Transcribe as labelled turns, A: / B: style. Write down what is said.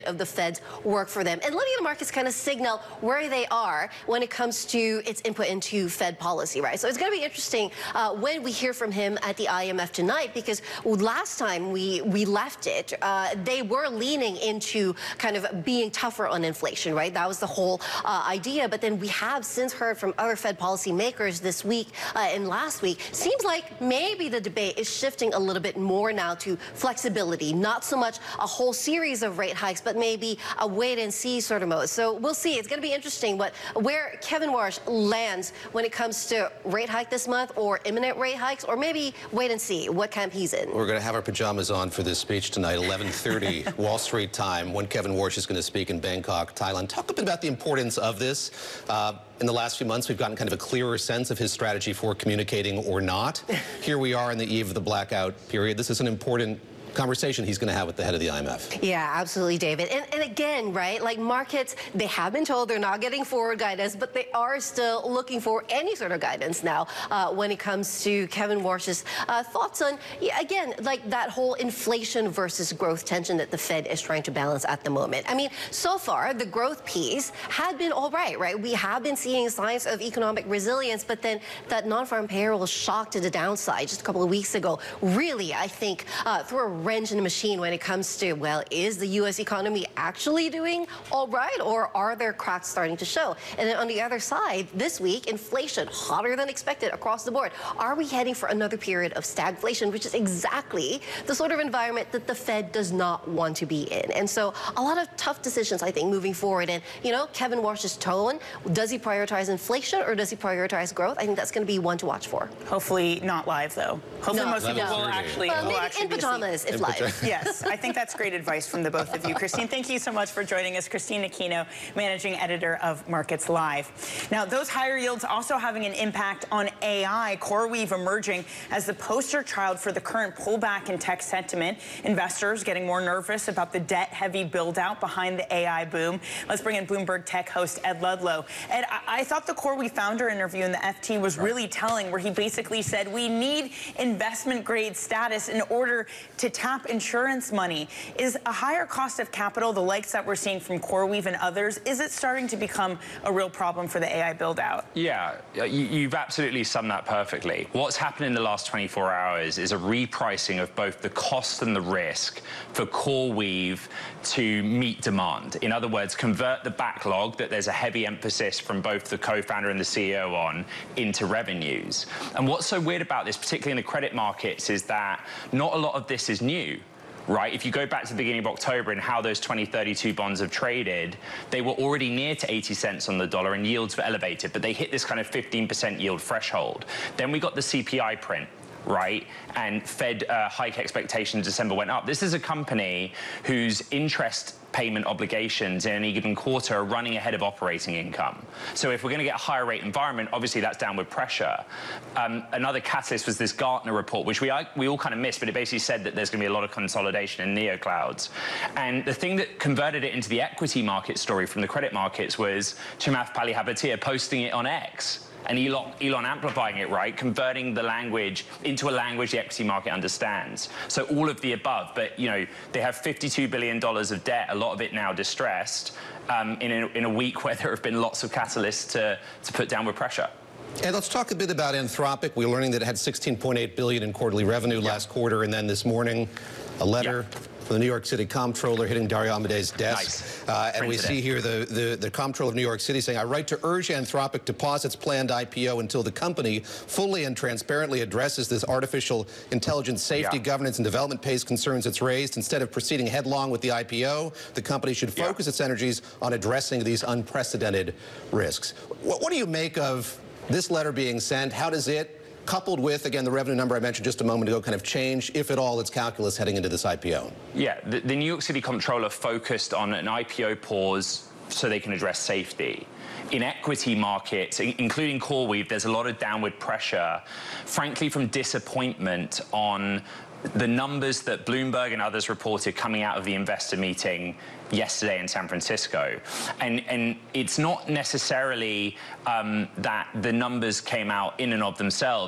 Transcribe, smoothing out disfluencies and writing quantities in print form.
A: of the Fed's work for them and letting the markets kind of signal where they are when it comes to its input into Fed policy, right? So it's going to be interesting when we hear from him at the IMF tonight, because last time we left it, they were leaning into kind of being tougher on inflation, right? That was the whole idea. But then we have since heard from other Fed policy makers this week and last week. Seems like maybe the debate is shifting a little bit more now to flexibility, not so much a whole series of rate hikes, but maybe a wait and see sort of mode. So we'll see. It's going to be interesting where Kevin Warsh lands when it comes to rate hike this month, or imminent rate hikes, or maybe wait and see what camp he's in.
B: We're going to have our pajamas on for this speech tonight, 11:30 Wall Street time, when Kevin Warsh is going to speak in Bangkok, Thailand. Talk a bit about the importance of this. In the last few months, we've gotten kind of a clearer sense of his strategy for communicating or not. Here we are on the eve of the blackout period. This is an important conversation he's going to have with the head of the IMF.
A: Yeah, absolutely, David. And again, right, like markets, they have been told they're not getting forward guidance, but they are still looking for any sort of guidance now when it comes to Kevin Warsh's thoughts on, again, like that whole inflation versus growth tension that the Fed is trying to balance at the moment. I mean, so far, the growth piece had been all right? We have been seeing signs of economic resilience, but then that non-farm payroll shock to the downside just a couple of weeks ago really, I think, threw a wrench in the machine when it comes to, well, is the U.S. economy actually doing all right, or are there cracks starting to show? And then on the other side, this week, inflation hotter than expected across the board. Are we heading for another period of stagflation, which is exactly the sort of environment that the Fed does not want to be in? And so a lot of tough decisions, I think, moving forward. And, you know, Kevin Warsh's tone, does he prioritize inflation or does he prioritize growth? I think that's going to be one to watch for.
C: Hopefully not live, though. Hopefully most people will actually,
A: maybe in pajamas if live.
C: Yes, I think that's great advice from the both of you. Christine, thank you so much for joining us. Christine Aquino, managing editor of Markets Live. Now, those higher yields also having an impact on AI. CoreWeave emerging as the poster child for the current pullback in tech sentiment. Investors getting more nervous about the debt-heavy build-out behind the AI boom. Let's bring in Bloomberg Tech host Ed Ludlow. Ed, I thought the CoreWeave founder interview in the FT was really telling, where he basically said we need investment-grade status in order to tap insurance money. Is a higher cost of capital, the likes that we're seeing from CoreWeave and others, is it starting to become a real problem for the AI build-out?
D: Yeah, you've absolutely summed that perfectly. What's happened in the last 24 hours is a repricing of both the cost and the risk for CoreWeave to meet demand. In other words, convert the backlog that there's a heavy emphasis from both the co-founder and the CEO on into revenues. And what's so weird about this, particularly in the credit markets, is that not a lot of this is new. Right, if you go back to the beginning of October and how those 2032 bonds have traded, they were already near to 80 cents on the dollar and yields were elevated, but they hit this kind of 15% yield threshold. Then we got the CPI print, right? And Fed hike expectations in December went up. This is a company whose interest payment obligations in any given quarter are running ahead of operating income. So if we're going to get a higher rate environment, obviously that's downward pressure. Another catalyst was this Gartner report, which we all kind of missed, but it basically said that there's going to be a lot of consolidation in neoclouds. And the thing that converted it into the equity market story from the credit markets was Chamath Palihapitiya posting it on X. And Elon amplifying it, right? Converting the language into a language the equity market understands. So all of the above, but you know, they have $52 billion of debt, a lot of it now distressed, in a week where there have been lots of catalysts to put downward pressure.
B: And let's talk a bit about Anthropic. We're learning that it had $16.8 billion in quarterly revenue last quarter, and then this morning, a letter from the New York City comptroller hitting Dario Amode's desk. And we see here the comptroller of New York City saying, I write to urge Anthropic to pause its planned IPO until the company fully and transparently addresses this artificial intelligence safety, governance, and development pace concerns it's raised. Instead of proceeding headlong with the IPO, the company should focus its energies on addressing these unprecedented risks. What do you make of this letter being sent? How does it, coupled with, again, the revenue number I mentioned just a moment ago, kind of change, if at all, its calculus heading into this IPO?
D: Yeah, the New York City comptroller focused on an IPO pause so they can address safety. In equity markets, including CoreWeave, there's a lot of downward pressure, frankly, from disappointment on the numbers that Bloomberg and others reported coming out of the investor meeting yesterday in San Francisco. And it's not necessarily that the numbers came out in and of themselves.